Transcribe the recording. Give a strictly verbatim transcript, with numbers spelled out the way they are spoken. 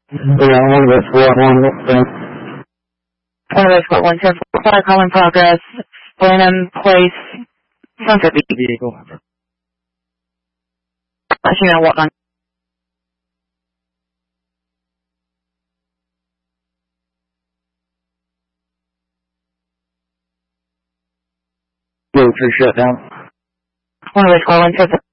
Yeah, one of us four one one. One of us four one ten four. Fire call in progress. Blenheim Place. Sunset vehicle. Actually, gonna walk on. Go for shutdown. One of us four one ten four.